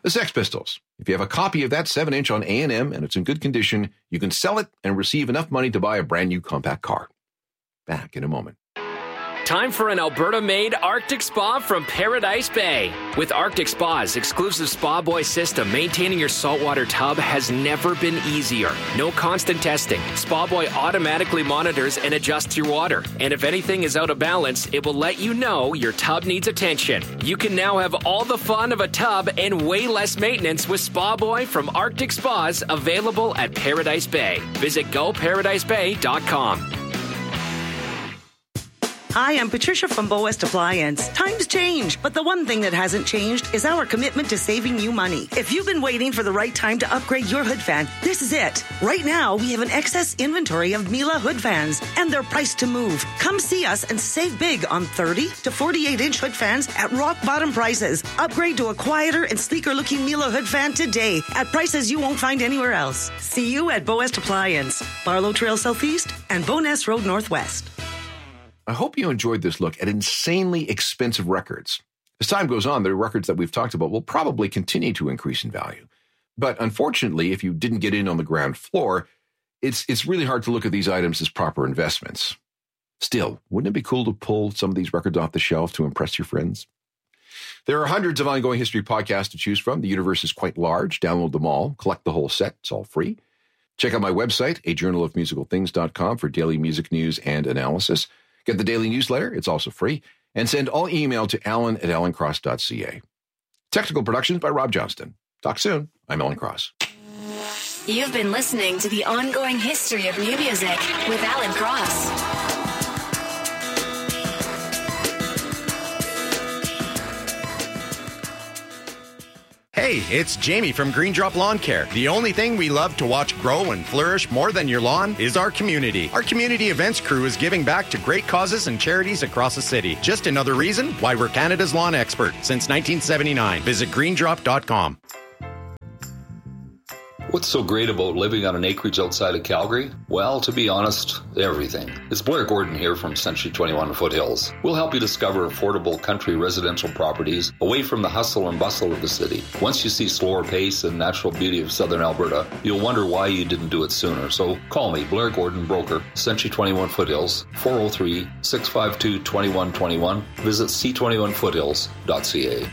The Sex Pistols. If you have a copy of that 7-inch on A&M and it's in good condition, you can sell it and receive enough money to buy a brand new compact car. Back in a moment. Time for an Alberta-made Arctic Spa from Paradise Bay. With Arctic Spa's exclusive Spa Boy system, maintaining your saltwater tub has never been easier. No constant testing. Spa Boy automatically monitors and adjusts your water. And if anything is out of balance, it will let you know your tub needs attention. You can now have all the fun of a tub and way less maintenance with Spa Boy from Arctic Spas, available at Paradise Bay. Visit GoParadiseBay.com. Hi, I'm Patricia from Bow West Appliance. Times change, but the one thing that hasn't changed is our commitment to saving you money. If you've been waiting for the right time to upgrade your hood fan, this is it. Right now, we have an excess inventory of Miele hood fans, and they're priced to move. Come see us and save big on 30 to 48-inch hood fans at rock-bottom prices. Upgrade to a quieter and sleeker-looking Miele hood fan today at prices you won't find anywhere else. See you at Bow West Appliance, Barlow Trail Southeast and Bowness Road Northwest. I hope you enjoyed this look at insanely expensive records. As time goes on, the records that we've talked about will probably continue to increase in value. But unfortunately, if you didn't get in on the ground floor, it's really hard to look at these items as proper investments. Still, wouldn't it be cool to pull some of these records off the shelf to impress your friends? There are hundreds of ongoing history podcasts to choose from. The universe is quite large. Download them all. Collect the whole set. It's all free. Check out my website, ajournalofmusicalthings.com, for daily music news and analysis. Get the daily newsletter. It's also free. And send all email to alan@alancross.ca. Technical productions by Rob Johnston. Talk soon. I'm Alan Cross. You've been listening to The Ongoing History of New Music with Alan Cross. Hey, it's Jamie from Green Drop Lawn Care. The only thing we love to watch grow and flourish more than your lawn is our community. Our community events crew is giving back to great causes and charities across the city. Just another reason why we're Canada's lawn expert since 1979. Visit greendrop.com. What's so great about living on an acreage outside of Calgary? Well, to be honest, everything. It's Blair Gordon here from Century 21 Foothills. We'll help you discover affordable country residential properties away from the hustle and bustle of the city. Once you see slower pace and natural beauty of southern Alberta, you'll wonder why you didn't do it sooner. So call me, Blair Gordon, broker, Century 21 Foothills, 403-652-2121. Visit c21foothills.ca.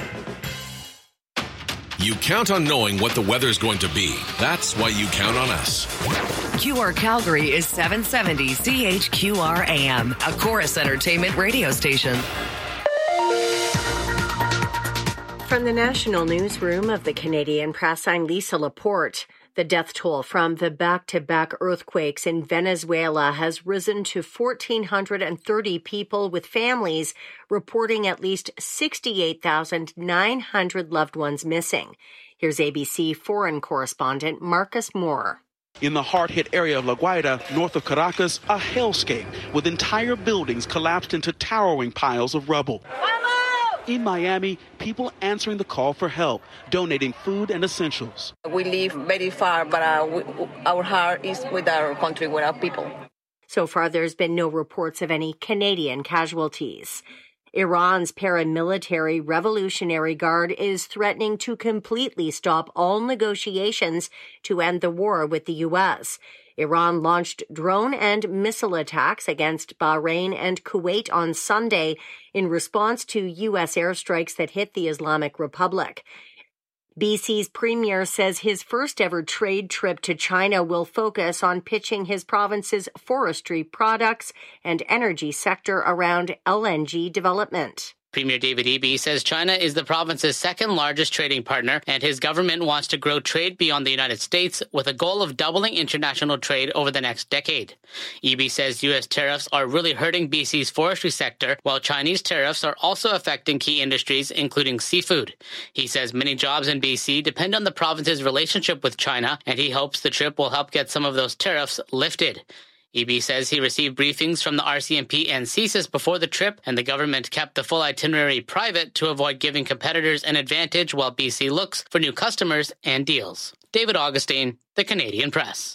You count on knowing what the weather's going to be. That's why you count on us. QR Calgary is 770 CHQR AM, a Chorus Entertainment radio station. From the National Newsroom of the Canadian Press, I'm Lisa Laporte. The death toll from the back-to-back earthquakes in Venezuela has risen to 1,430 people, with families reporting at least 68,900 loved ones missing. Here's ABC foreign correspondent Marcus Moore. In the hard-hit area of La Guaira, north of Caracas, a hellscape with entire buildings collapsed into towering piles of rubble. In Miami, people answering the call for help, donating food and essentials. We live very far, but our heart is with our country, with our people. So far, there's been no reports of any Canadian casualties. Iran's paramilitary Revolutionary Guard is threatening to completely stop all negotiations to end the war with the U.S. Iran launched drone and missile attacks against Bahrain and Kuwait on Sunday in response to U.S. airstrikes that hit the Islamic Republic. BC's premier says his first-ever trade trip to China will focus on pitching his province's forestry products and energy sector around LNG development. Premier David Eby says China is the province's second-largest trading partner, and his government wants to grow trade beyond the United States with a goal of doubling international trade over the next decade. Eby says U.S. tariffs are really hurting BC's forestry sector, while Chinese tariffs are also affecting key industries, including seafood. He says many jobs in BC depend on the province's relationship with China, and he hopes the trip will help get some of those tariffs lifted. Eby says he received briefings from the RCMP and CSIS before the trip, and the government kept the full itinerary private to avoid giving competitors an advantage while BC looks for new customers and deals. David Augustine, The Canadian Press.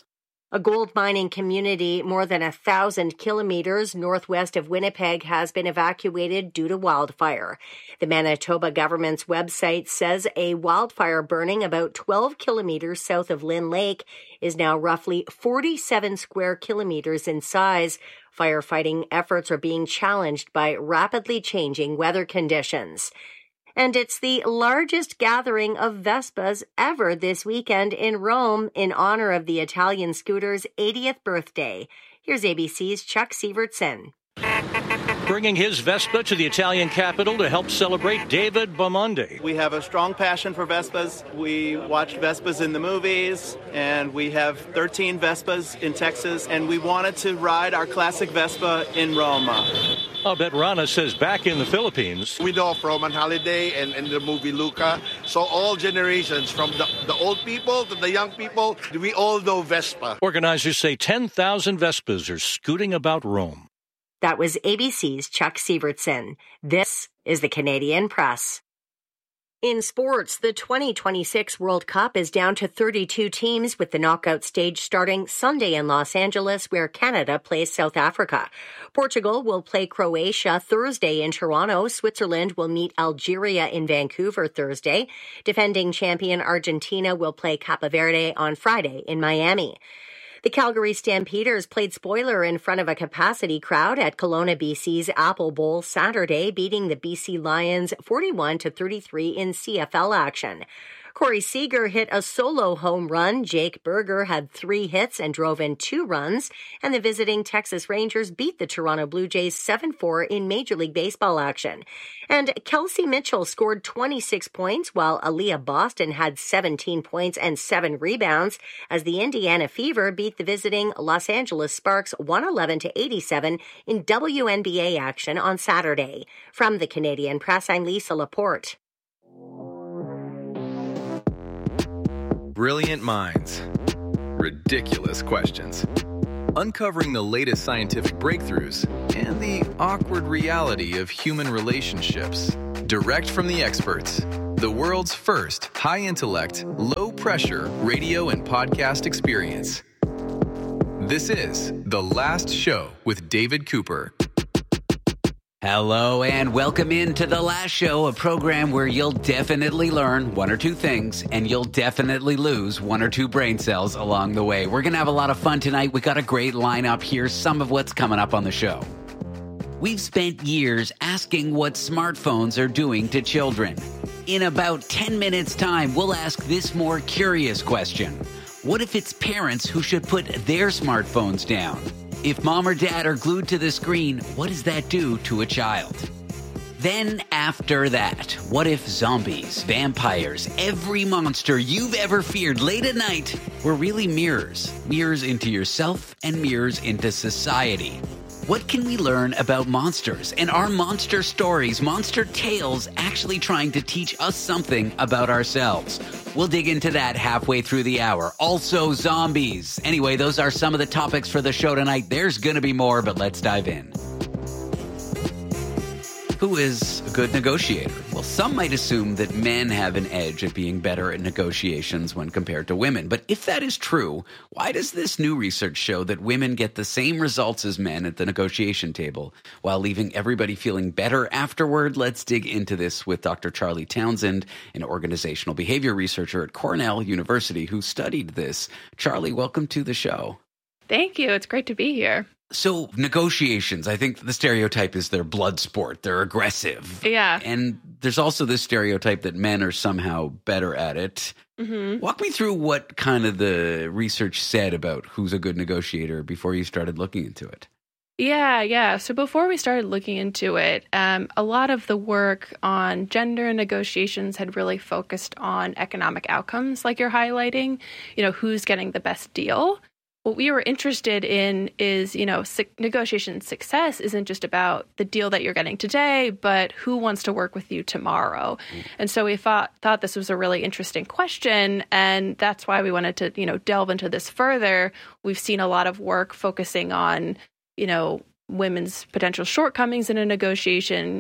A gold mining community more than 1,000 kilometers northwest of Winnipeg has been evacuated due to wildfire. The Manitoba government's website says a wildfire burning about 12 kilometers south of Lynn Lake is now roughly 47 square kilometers in size. Firefighting efforts are being challenged by rapidly changing weather conditions. And it's the largest gathering of Vespas ever this weekend in Rome in honor of the Italian scooter's 80th birthday. Here's ABC's Chuck Sievertson. Bringing his Vespa to the Italian capital to help celebrate David Bamonde. We have a strong passion for Vespas. We watched Vespas in the movies, and we have 13 Vespas in Texas, and we wanted to ride our classic Vespa in Rome. Abet Rana says back in the Philippines. We know from on holiday and the movie Luca, so all generations, from the old people to the young people, we all know Vespa. Organizers say 10,000 Vespas are scooting about Rome. That was ABC's Chuck Sievertson. This is the Canadian Press. In sports, the 2026 World Cup is down to 32 teams, with the knockout stage starting Sunday in Los Angeles, where Canada plays South Africa. Portugal will play Croatia Thursday in Toronto. Switzerland will meet Algeria in Vancouver Thursday. Defending champion Argentina will play Cape Verde on Friday in Miami. The Calgary Stampeders played spoiler in front of a capacity crowd at Kelowna, BC's Apple Bowl Saturday, beating the BC Lions 41-33 in CFL action. Corey Seager hit a solo home run. Jake Berger had 3 hits and drove in 2 runs. And the visiting Texas Rangers beat the Toronto Blue Jays 7-4 in Major League Baseball action. And Kelsey Mitchell scored 26 points, while Aaliyah Boston had 17 points and 7 rebounds, as the Indiana Fever beat the visiting Los Angeles Sparks 111-87 in WNBA action on Saturday. From the Canadian Press, I'm Lisa Laporte. Brilliant minds. Ridiculous questions. Uncovering the latest scientific breakthroughs and the awkward reality of human relationships. Direct from the experts. The world's first high-intellect, low-pressure radio and podcast experience. This is The Last Show with David Cooper. Hello and welcome into The Last Show, a program where you'll definitely learn 1 or 2 things and you'll definitely lose 1 or 2 brain cells along the way. We're going to have a lot of fun tonight. We got a great lineup here, some of what's coming up on the show. We've spent years asking what smartphones are doing to children. In about 10 minutes' time, we'll ask this more curious question. What if it's parents who should put their smartphones down? If mom or dad are glued to the screen, what does that do to a child? Then after that, what if zombies, vampires, every monster you've ever feared late at night were really mirrors? Mirrors into yourself and mirrors into society. What can we learn about monsters? And are monster stories, monster tales, actually trying to teach us something about ourselves? We'll dig into that halfway through the hour. Also, zombies. Anyway, those are some of the topics for the show tonight. There's going to be more, but let's dive in. Who is a good negotiator? Well, some might assume that men have an edge at being better at negotiations when compared to women. But if that is true, why does this new research show that women get the same results as men at the negotiation table while leaving everybody feeling better afterward? Let's dig into this with Dr. Charlie Townsend, an organizational behavior researcher at Cornell University who studied this. Charlie, welcome to the show. Thank you. It's great to be here. So negotiations, I think the stereotype is they're blood sport. They're aggressive. Yeah. And there's also this stereotype that men are somehow better at it. Mm-hmm. Walk me through what kind of the research said about who's a good negotiator before you started looking into it. Yeah. So before we started looking into it, a lot of the work on gender negotiations had really focused on economic outcomes, like you're highlighting, who's getting the best deal. What we were interested in is, negotiation success isn't just about the deal that you're getting today, but who wants to work with you tomorrow. And so we thought this was a really interesting question, and that's why we wanted to, delve into this further. We've seen a lot of work focusing on, women's potential shortcomings in a negotiation,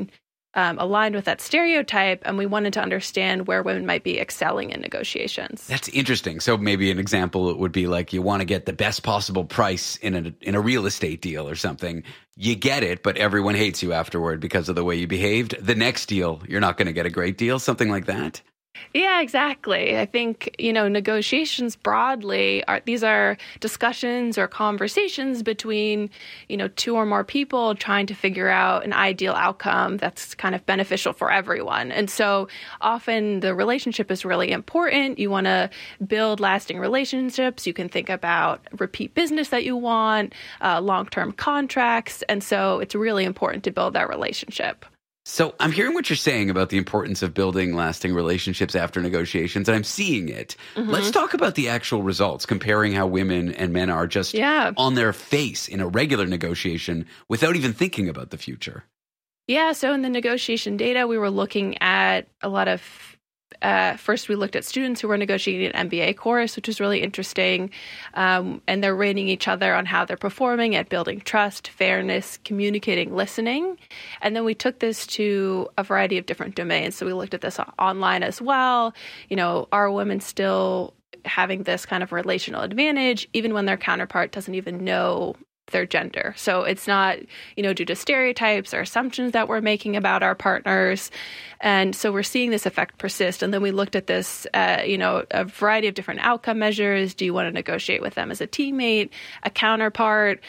aligned with that stereotype, and we wanted to understand where women might be excelling in negotiations. That's interesting. So maybe an example would be like you want to get the best possible price in a real estate deal or something. You get it, but everyone hates you afterward because of the way you behaved. The next deal, you're not going to get a great deal, something like that. Yeah, exactly. I think, negotiations broadly these are discussions or conversations between, two or more people trying to figure out an ideal outcome that's kind of beneficial for everyone. And so often the relationship is really important. You want to build lasting relationships. You can think about repeat business that you want, long-term contracts. And so it's really important to build that relationship. So I'm hearing what you're saying about the importance of building lasting relationships after negotiations, and I'm seeing it. Mm-hmm. Let's talk about the actual results, comparing how women and men are just on their face in a regular negotiation without even thinking about the future. Yeah, so in the negotiation data, we were looking at a lot of first, we looked at students who were negotiating an MBA course, which was really interesting. And they're rating each other on how they're performing at building trust, fairness, communicating, listening. And then we took this to a variety of different domains. So we looked at this online as well. Are women still having this kind of relational advantage, even when their counterpart doesn't even know their gender? So it's not, due to stereotypes or assumptions that we're making about our partners. And so we're seeing this effect persist. And then we looked at this, a variety of different outcome measures. Do you want to negotiate with them as a teammate, a counterpart?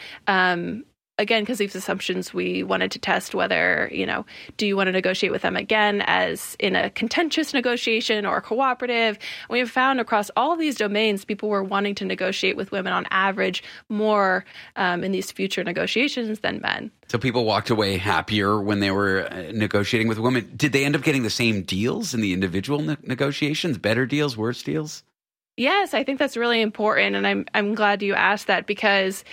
Again, because these assumptions, we wanted to test whether, do you want to negotiate with them again as in a contentious negotiation or cooperative? We have found across all of these domains, people were wanting to negotiate with women on average more in these future negotiations than men. So people walked away happier when they were negotiating with women. Did they end up getting the same deals in the individual negotiations? Better deals, worse deals? Yes, I think that's really important, and I'm glad you asked that because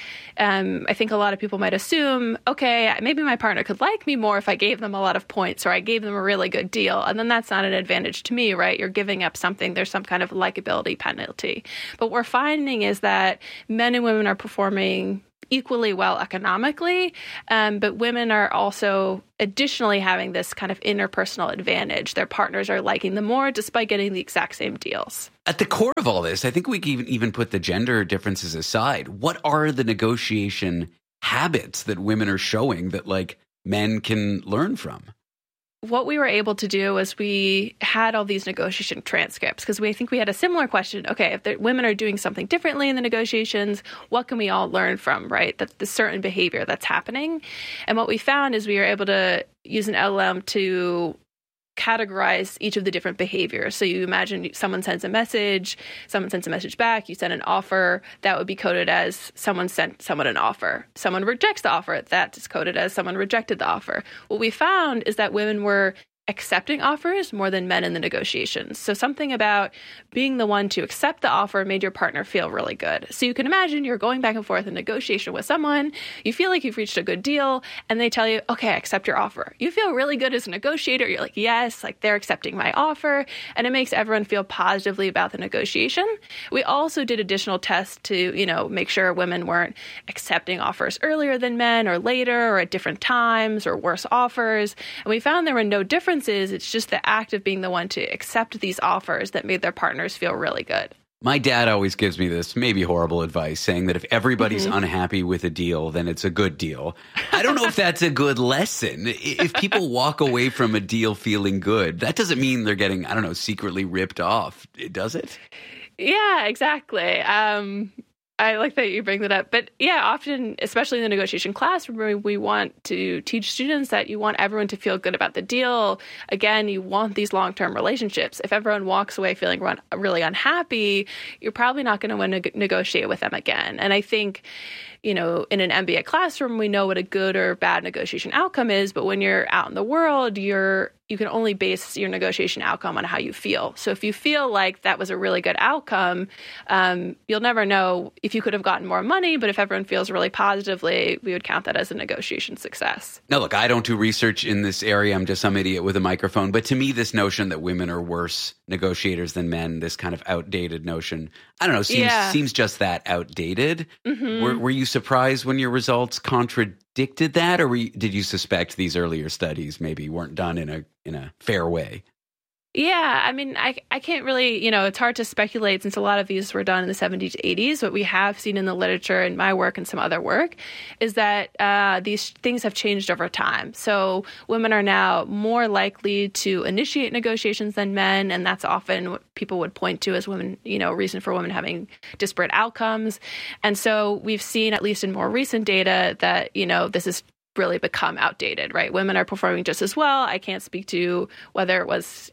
I think a lot of people might assume, okay, maybe my partner could like me more if I gave them a lot of points or I gave them a really good deal, and then that's not an advantage to me, right? You're giving up something. There's some kind of likability penalty. But what we're finding is that men and women are performing equally well economically, but women are also additionally having this kind of interpersonal advantage. Their partners are liking them more despite getting the exact same deals. At the core of all this, I think we can even put the gender differences aside. What are the negotiation habits that women are showing that men can learn from? What we were able to do was we had all these negotiation transcripts because we think we had a similar question. Okay, if the women are doing something differently in the negotiations, what can we all learn from, right? That the certain behavior that's happening. And what we found is we were able to use an LLM to categorize each of the different behaviors. So you imagine someone sends a message back, you send an offer, that would be coded as someone sent someone an offer. Someone rejects the offer, that is coded as someone rejected the offer. What we found is that women were accepting offers more than men in the negotiations. So something about being the one to accept the offer made your partner feel really good. So you can imagine you're going back and forth in negotiation with someone, you feel like you've reached a good deal, and they tell you, okay, I accept your offer. You feel really good as a negotiator. You're like, yes, they're accepting my offer, and it makes everyone feel positively about the negotiation. We also did additional tests to, make sure women weren't accepting offers earlier than men or later or at different times or worse offers. And we found there were no differences. It's just the act of being the one to accept these offers that made their partners feel really good. My dad always gives me this maybe horrible advice saying that if everybody's unhappy with a deal, then it's a good deal. I don't know if that's a good lesson. If people walk away from a deal feeling good, that doesn't mean they're getting, secretly ripped off, does it? Yeah, exactly. I like that you bring that up. But yeah, often, especially in the negotiation classroom, we want to teach students that you want everyone to feel good about the deal. Again, you want these long-term relationships. If everyone walks away feeling really unhappy, you're probably not going to want to negotiate with them again. And I think, in an MBA classroom, we know what a good or bad negotiation outcome is. But when you're out in the world, you can only base your negotiation outcome on how you feel. So if you feel like that was a really good outcome, you'll never know if you could have gotten more money, but if everyone feels really positively, we would count that as a negotiation success. Now, look, I don't do research in this area. I'm just some idiot with a microphone. But to me, this notion that women are worse negotiators than men, this kind of outdated notion, I don't know, seems just that outdated. Mm-hmm. Were you surprised when your results contradicted predicted that, or did you suspect these earlier studies maybe weren't done in a fair way? Yeah, I mean, I can't really, it's hard to speculate since a lot of these were done in the 70s to 80s. What we have seen in the literature in my work and some other work is that these things have changed over time. So women are now more likely to initiate negotiations than men, and that's often what people would point to as women, reason for women having disparate outcomes. And so we've seen, at least in more recent data, that, this is really become outdated, right? Women are performing just as well. I can't speak to whether it was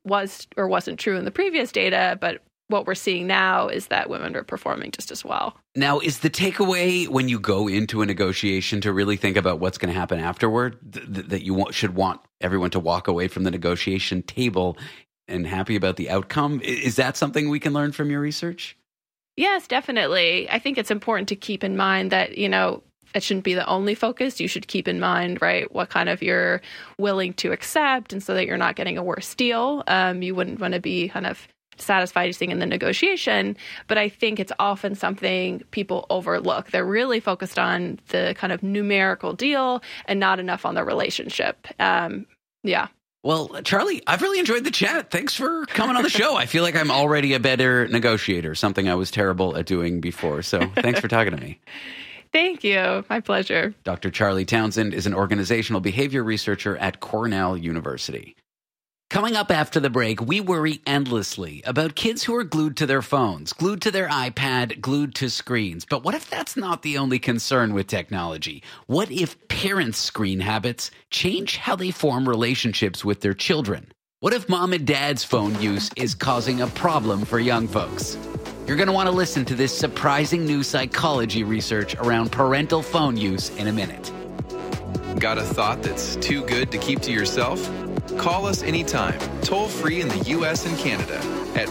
or wasn't true in the previous data, but what we're seeing now is that women are performing just as well. Now, is the takeaway when you go into a negotiation to really think about what's going to happen afterward, that you should want everyone to walk away from the negotiation table and happy about the outcome? Is that something we can learn from your research? Yes, definitely. I think it's important to keep in mind that, it shouldn't be the only focus. You should keep in mind, right, what kind of you're willing to accept, and so that you're not getting a worse deal. You wouldn't want to be kind of satisfied staying in the negotiation, but I think it's often something people overlook. They're really focused on the kind of numerical deal and not enough on the relationship. Yeah. Well, Charlie, I've really enjoyed the chat. Thanks for coming on the show. I feel like I'm already a better negotiator, something I was terrible at doing before. So thanks for talking to me. Thank you. My pleasure. Dr. Charlie Townsend is an organizational behavior researcher at Cornell University. Coming up after the break, we worry endlessly about kids who are glued to their phones, glued to their iPad, glued to screens. But what if that's not the only concern with technology? What if parents' screen habits change how they form relationships with their children? What if mom and dad's phone use is causing a problem for young folks? You're going to want to listen to this surprising new psychology research around parental phone use in a minute. Got a thought that's too good to keep to yourself? Call us anytime, toll free in the U.S. and Canada at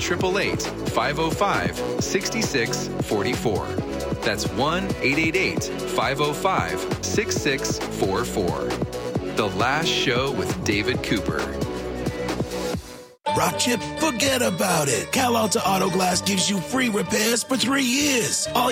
1-888-505-6644. That's 1-888-505-6644. The Last Show with David Cooper. Rock chip? Forget about it. Cal Alta Auto Glass gives you free repairs for 3 years. All